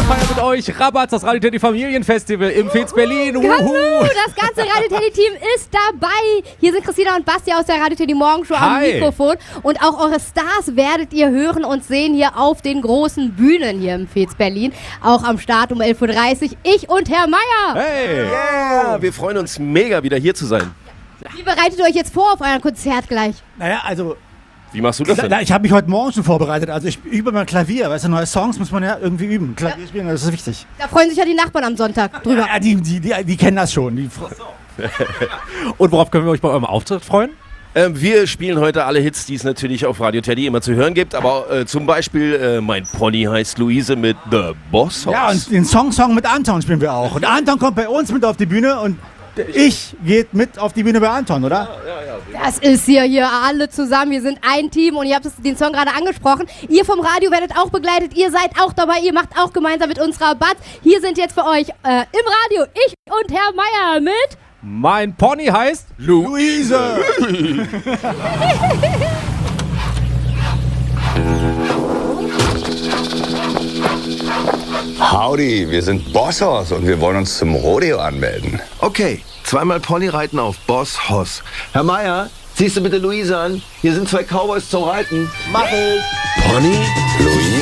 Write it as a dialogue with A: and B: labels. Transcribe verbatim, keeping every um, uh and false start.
A: feiern mit euch Rabatz, das Radio Teddy Familienfestival im Fez Berlin. Uhu.
B: Hallo, das ganze Radio Teddy Team ist dabei. Hier sind Christina und Basti aus der Radio Teddy Morgenshow am
A: Hi.
B: Mikrofon. Und auch eure Stars werdet ihr hören und sehen hier auf den großen Bühnen hier im Fez Berlin. Auch am Start um elf Uhr dreißig. Ich und Herr Meier.
A: Hey.
C: Ja, wir freuen uns mega, wieder hier zu sein.
B: Wie bereitet ihr euch jetzt vor auf euer Konzert gleich?
D: Naja, also,
C: Wie machst du das denn?
D: na, ich habe mich heute Morgen schon vorbereitet. Also ich übe mal Klavier. Weißt du, neue Songs muss man ja irgendwie üben. Klavier spielen, das ist wichtig.
B: Da freuen sich ja die Nachbarn am Sonntag drüber.
D: Ja, die, die, die, die kennen das schon. Die,
A: Und worauf können wir euch bei eurem Auftritt freuen?
C: Ähm, wir spielen heute alle Hits, die es natürlich auf Radio Teddy immer zu hören gibt. Aber äh, zum Beispiel äh, Mein Pony heißt Luise mit The Boss Hoss.
D: ja, und den Song Song mit Anton spielen wir auch. Und Anton kommt bei uns mit auf die Bühne und ich geht mit auf die Bühne bei Anton, oder?
B: Das ist hier, hier alle zusammen. Wir sind ein Team und ihr habt den Song gerade angesprochen. Ihr vom Radio werdet auch begleitet. Ihr seid auch dabei. Ihr macht auch gemeinsam mit uns Rabatt. Hier sind jetzt für euch äh, im Radio ich und Herr Meier mit...
A: Mein Pony heißt
D: Luise!
E: Howdy, wir sind Boss Hoss und wir wollen uns zum Rodeo anmelden.
F: Okay, zweimal Ponyreiten auf Boss Hoss. Herr Meier, ziehst du bitte Luise an? Hier sind zwei Cowboys zum Reiten. Mach ich!
E: Pony? Luise?